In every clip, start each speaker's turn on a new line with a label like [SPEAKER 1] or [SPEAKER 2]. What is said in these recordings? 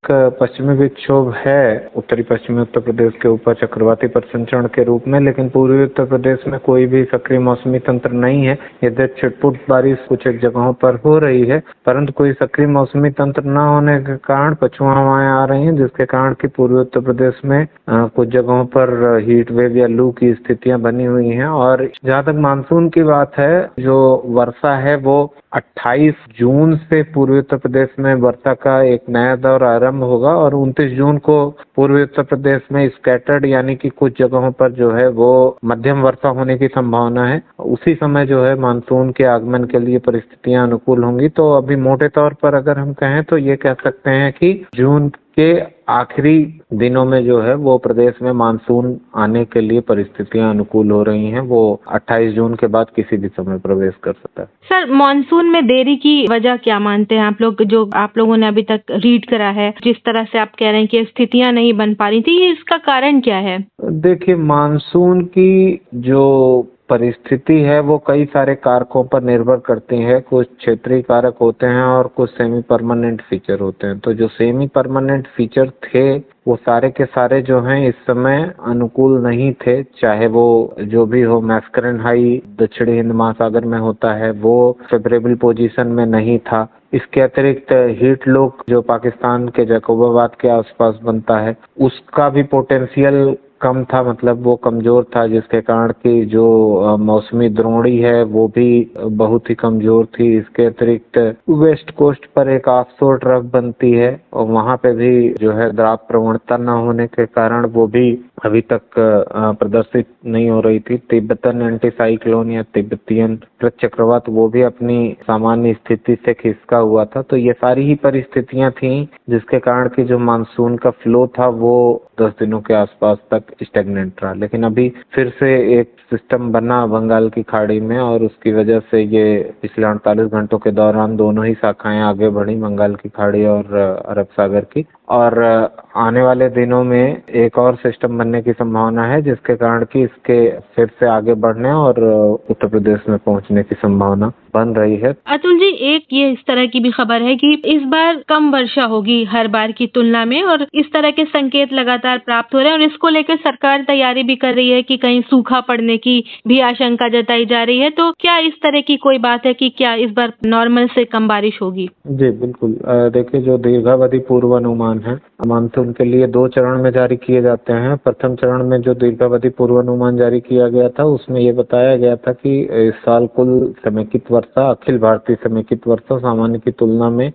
[SPEAKER 1] पश्चिमी विक्षोभ है उत्तरी पश्चिमी उत्तर प्रदेश के ऊपर चक्रवाती परिसंचरण के रूप में, लेकिन पूर्वी उत्तर प्रदेश में कोई भी सक्रिय मौसमी तंत्र नहीं है। यदि छिटपुट बारिश कुछ एक जगहों पर हो रही है, परंतु कोई सक्रिय मौसमी तंत्र न होने के कारण पछुआ हवाएं आ रही हैं, जिसके कारण की पूर्वी उत्तर प्रदेश में कुछ जगहों पर हीट वेव या लू की स्थितियां बनी हुई हैं। और जहाँ तक मानसून की बात है, जो वर्षा है वो 28 जून से पूर्वी उत्तर प्रदेश में वर्षा का एक नया दौर आरंभ होगा और 29 जून को पूर्वी उत्तर प्रदेश में स्कैटर्ड यानी कि कुछ जगहों पर जो है वो मध्यम वर्षा होने की संभावना है। उसी समय जो है मानसून के आगमन के लिए परिस्थितियां अनुकूल होंगी। तो अभी मोटे तौर पर अगर हम कहें तो ये कह सकते हैं कि जून के आखिरी दिनों में जो है वो प्रदेश में मानसून आने के लिए परिस्थितियां अनुकूल हो रही हैं। वो 28 जून के बाद किसी भी समय प्रवेश कर सकता है।
[SPEAKER 2] सर, मानसून में देरी की वजह क्या मानते हैं आप लोग, जो आप लोगों ने अभी तक रीड करा है, जिस तरह से आप कह रहे हैं कि स्थितियां नहीं बन पा रही थी, इसका कारण क्या है?
[SPEAKER 1] देखिए, मानसून की जो परिस्थिति है वो कई सारे कारकों पर निर्भर करती है। कुछ क्षेत्रीय कारक होते हैं और कुछ सेमी परमानेंट फीचर होते हैं। तो जो सेमी परमानेंट फीचर थे वो सारे के सारे जो हैं इस समय अनुकूल नहीं थे। चाहे वो जो भी हो, मैस्करन हाई दक्षिणी हिंद महासागर में होता है वो फेवरेबल पोजीशन में नहीं था। इसके अतिरिक्त हीट लोक जो पाकिस्तान के जैकोबाबाद के आसपास बनता है उसका भी पोटेंशियल कम था, मतलब वो कमजोर था, जिसके कारण की जो मौसमी द्रोणी है वो भी बहुत ही कमजोर थी। इसके अतिरिक्त वेस्ट कोस्ट पर एक ऑफशोर ट्रफ बनती है और वहां पे भी जो है द्राव प्रवणता न होने के कारण वो भी अभी तक प्रदर्शित नहीं हो रही थी। तिब्बतन एंटी साइक्लोन या तिब्बतियन चक्रवात वो भी अपनी सामान्य स्थिति से खिसका हुआ था। तो ये सारी ही परिस्थितियां थी जिसके कारण की जो मानसून का फ्लो था वो 10 दिनों के आसपास तक स्टेगनेंट रहा। लेकिन अभी फिर से एक सिस्टम बना बंगाल की खाड़ी में और उसकी वजह से ये पिछले 48 घंटों के दौरान दोनों ही शाखाएं आगे बढ़ी, बंगाल की खाड़ी और अरब सागर की। और आने वाले दिनों में एक और सिस्टम बनने की संभावना है जिसके कारण कि इसके फिर से आगे बढ़ने और उत्तर प्रदेश में पहुंचने की संभावना बन रही है।
[SPEAKER 2] अतुल जी, एक ये इस तरह की भी खबर है कि इस बार कम वर्षा होगी हर बार की तुलना में और इस तरह के संकेत लगातार प्राप्त हो रहे हैं और इसको लेकर सरकार तैयारी भी कर रही है कि कहीं सूखा पड़ने की भी आशंका जताई जा रही है। तो क्या इस तरह की कोई बात है कि क्या इस बार नॉर्मल से कम बारिश होगी?
[SPEAKER 1] जी बिल्कुल। देखिए, जो दीर्घावधि पूर्वानुमान है मानसून के लिए 2 चरण में जारी किए जाते हैं। प्रथम चरण में जो दीर्घावधि पूर्वानुमान जारी किया गया था उसमें ये बताया गया था कि इस साल कुल समेकित वर्षा, अखिल भारतीय समेकित वर्षा सामान्य की तुलना में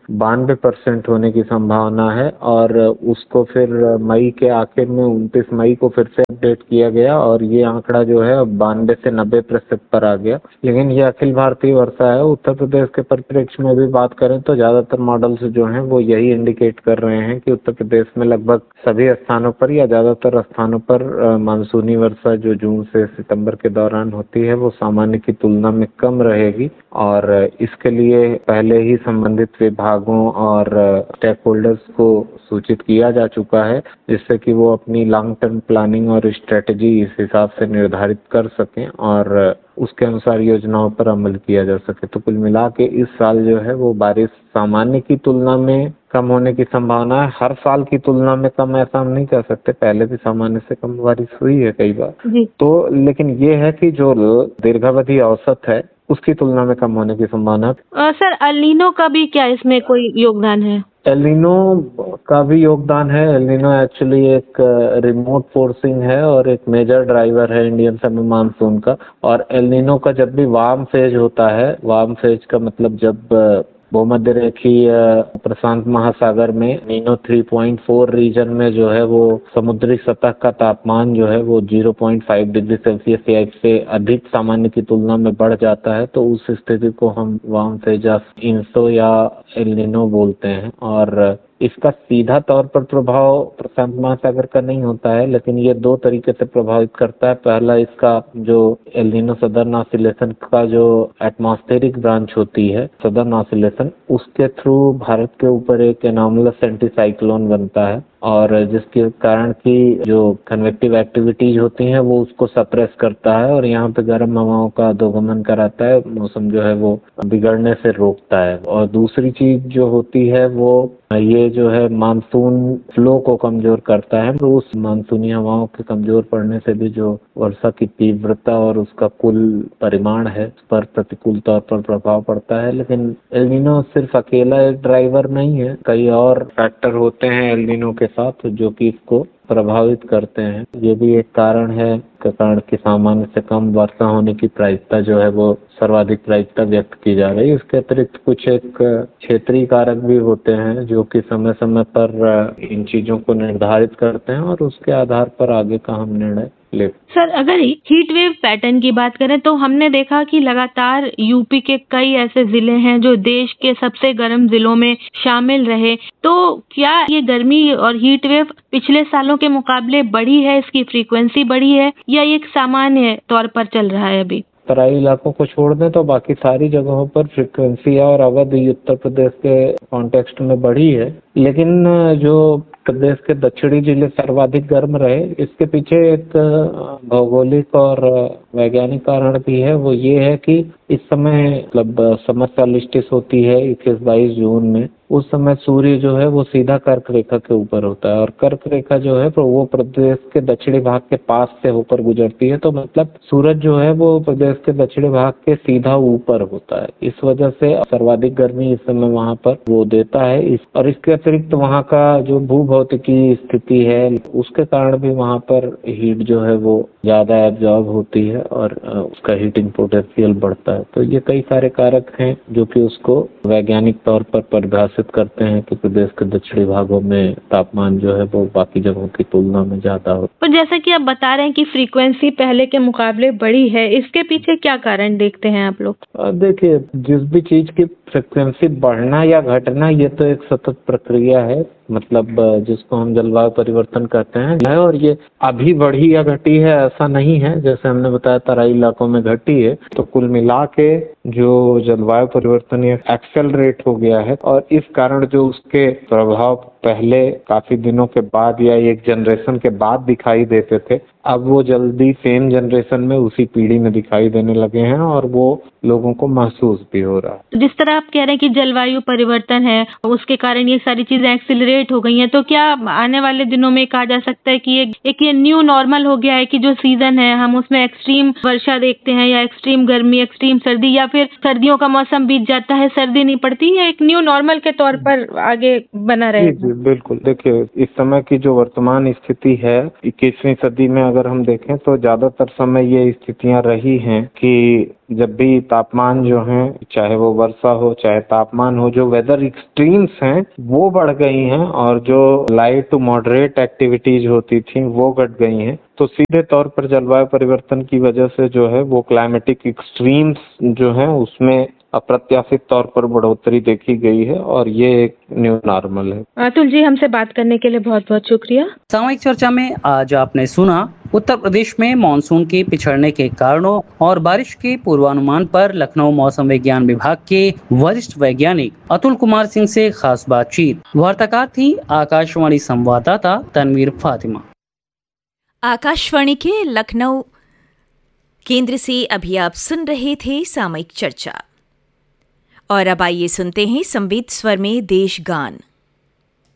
[SPEAKER 1] 92% होने की संभावना है और उसको फिर मई के आखिर में 29 मई को फिर से अपडेट किया गया और ये आंकड़ा जो है 92 से 90% पर आ गया। लेकिन ये अखिल भारतीय वर्षा है। उत्तर प्रदेश के परिप्रेक्ष्य में भी बात करें तो ज्यादातर मॉडल्स जो हैं वो यही इंडिकेट कर रहे हैं कि उत्तर प्रदेश में लगभग सभी स्थानों पर या ज्यादातर स्थानों पर मानसूनी वर्षा जो जून से सितंबर के दौरान होती है वो सामान्य की तुलना में कम रहेगी। और इसके लिए पहले ही संबंधित विभागों और स्टेक होल्डर्स को सूचित किया जा चुका है जिससे कि वो अपनी लॉन्ग टर्म प्लानिंग और स्ट्रेटेजी इस हिसाब से निर्धारित कर सकें और उसके अनुसार योजनाओं पर अमल किया जा सके। तो कुल मिला के इस साल जो है वो बारिश सामान्य की तुलना में कम होने की संभावना है। हर साल की तुलना में कम ऐसा हम नहीं कह सकते, पहले भी सामान्य से कम बारिश हुई है कई बार तो, लेकिन ये है कि जो दीर्घावधि औसत है उसकी तुलना में कम होने की संभावना है।
[SPEAKER 2] सर, एल नीनो का भी क्या इसमें कोई योगदान है?
[SPEAKER 1] एल नीनो का भी योगदान है। एल नीनो एक्चुअली एक रिमोट फोर्सिंग है और एक मेजर ड्राइवर है इंडियन समर मानसून का। और एल नीनो का जब भी वार्म फेज होता है, वार्म फेज का मतलब जब भूमध्य रेखीय प्रशांत महासागर में नीनो 3.4 रीजन में जो है वो समुद्री सतह का तापमान जो है वो 0.5 डिग्री सेल्सियस या इससे अधिक सामान्य की तुलना में बढ़ जाता है तो उस स्थिति को हम वार्म फेज इंसो या एल नीनो बोलते हैं। और इसका सीधा तौर पर प्रभाव प्रशांत महासागर का नहीं होता है, लेकिन ये 2 तरीके से प्रभावित करता है। पहला, इसका जो एल नीनो सदर्न ऑसिलेशन का जो एटमॉस्फेरिक ब्रांच होती है सदर्न ऑसिलेशन, उसके थ्रू भारत के ऊपर एक एनॉमलस एंटी साइक्लोन बनता है और जिसके कारण की जो कन्वेक्टिव एक्टिविटीज होती हैं वो उसको सप्रेस करता है और यहाँ पे गर्म हवाओं का दोगमन कराता है, मौसम जो है वो बिगड़ने से रोकता है। और दूसरी चीज जो होती है वो ये जो है मानसून फ्लो को कमजोर करता है। तो उस मानसूनी हवाओं के कमजोर पड़ने से भी जो वर्षा की तीव्रता और उसका कुल परिमाण है उस पर प्रतिकूल तौर पर प्रभाव पड़ता है। लेकिन एल नीनो सिर्फ अकेला एक ड्राइवर नहीं है, कई और फैक्टर होते हैं एल नीनो के साथ जो कि इसको प्रभावित करते हैं। ये भी एक कारण है के कारण की सामान्य से कम वर्षा होने की प्रायिकता जो है वो सर्वाधिक प्रायिकता व्यक्त की जा रही है। इसके अतिरिक्त कुछ एक क्षेत्रीय कारक भी होते हैं जो कि समय समय पर इन चीजों को निर्धारित करते हैं और उसके आधार पर आगे का हम निर्णय ले।
[SPEAKER 2] सर, अगर हीट वेव पैटर्न की बात करें तो हमने देखा कि लगातार यूपी के कई ऐसे जिले हैं जो देश के सबसे गर्म जिलों में शामिल रहे। तो क्या ये गर्मी और हीट वेव पिछले सालों के मुकाबले बढ़ी है, इसकी फ्रीक्वेंसी बढ़ी है या ये एक सामान्य तौर पर चल रहा है अभी?
[SPEAKER 1] तराई इलाकों को छोड़ दें तो बाकी सारी जगहों पर फ्रीक्वेंसी और अवधि उत्तर प्रदेश के कॉन्टेक्स्ट में बढ़ी है। लेकिन जो प्रदेश के दक्षिणी जिले सर्वाधिक गर्म रहे, इसके पीछे एक भौगोलिक और वैज्ञानिक कारण भी है। वो ये है कि इस समय मतलब समर सॉल्स्टिस होती है 21-22 जून में। उस समय सूर्य जो है वो सीधा कर्क रेखा के ऊपर होता है और कर्क रेखा जो है वो प्रदेश के दक्षिणी भाग के पास से होकर गुजरती है। तो मतलब सूरज जो है वो प्रदेश के दक्षिणी भाग के सीधा ऊपर होता है। इस वजह से सर्वाधिक गर्मी इस समय वहाँ पर वो देता है। और इसके अतिरिक्त वहाँ का जो भूभौतिकी स्थिति है उसके कारण भी वहाँ पर हीट जो है वो ज्यादा एब्जॉर्ब होती है और उसका हीटिंग पोटेंशियल बढ़ता है। तो ये कई सारे कारक हैं जो कि उसको वैज्ञानिक तौर पर परिभाषित करते हैं कि प्रदेश के दक्षिणी भागों में तापमान जो है वो बाकी जगहों की तुलना में ज्यादा हो।
[SPEAKER 2] पर जैसा कि आप बता रहे हैं कि फ्रीक्वेंसी पहले के मुकाबले बढ़ी है, इसके पीछे क्या कारण देखते हैं आप लोग?
[SPEAKER 1] देखिए, जिस भी चीज की फ्रीक्वेंसी बढ़ना या घटना ये तो एक सतत प्रक्रिया है, मतलब जिसको हम जलवायु परिवर्तन कहते हैं। और ये अभी बढ़ी या घटी है ऐसा नहीं है, जैसे हमने बताया तराई इलाकों में घटी है। तो कुल मिला के जो जलवायु परिवर्तन ये एक्सेलरेट हो गया है और इस कारण जो उसके प्रभाव पहले काफी दिनों के बाद या एक जनरेशन के बाद दिखाई देते थे, अब वो जल्दी सेम जनरेशन में उसी पीढ़ी में दिखाई देने लगे हैं और वो लोगों को महसूस भी हो रहा है।
[SPEAKER 2] जिस तरह आप कह रहे हैं कि जलवायु परिवर्तन है उसके कारण ये सारी चीजें एक्सिलरेट हो गई हैं, तो क्या आने वाले दिनों में कहा जा सकता है कि ये न्यू नॉर्मल हो गया है कि जो सीजन है हम उसमें एक्सट्रीम वर्षा देखते हैं या एक्सट्रीम गर्मी, एक्सट्रीम सर्दी, या फिर सर्दियों का मौसम बीत जाता है, सर्दी नहीं पड़ती, या एक न्यू नॉर्मल के तौर पर आगे बना रहेगा?
[SPEAKER 1] जी, बिल्कुल। देखिए, इस समय की जो वर्तमान स्थिति है 21वीं सदी में अगर हम देखें तो ज्यादातर समय ये स्थितियां रही हैं कि जब भी तापमान जो है, चाहे वो वर्षा हो चाहे तापमान हो, जो वेदर एक्सट्रीम्स हैं वो बढ़ गई हैं और जो लाइट टू मॉडरेट एक्टिविटीज होती थी वो घट गई हैं। तो सीधे तौर पर जलवायु परिवर्तन की वजह से जो है वो क्लाइमेटिक एक्सट्रीम्स जो है उसमें अप्रत्याशित तौर पर बढ़ोतरी देखी गई है और ये एक न्यू नॉर्मल है।
[SPEAKER 2] अतुल जी, हमसे बात करने के लिए बहुत बहुत शुक्रिया।
[SPEAKER 3] सामयिक चर्चा में आज आपने सुना उत्तर प्रदेश में मानसून के पिछड़ने के कारणों और बारिश के पूर्वानुमान पर लखनऊ मौसम विज्ञान विभाग के वरिष्ठ वैज्ञानिक अतुल कुमार सिंह से खास बातचीत। वार्ताकार थी आकाशवाणी संवाददाता तनवीर फातिमा।
[SPEAKER 4] आकाशवाणी के लखनऊ केंद्र से अभी आप सुन रहे थे सामयिक चर्चा, और अब आइए सुनते हैं संगीत स्वर में देश गान।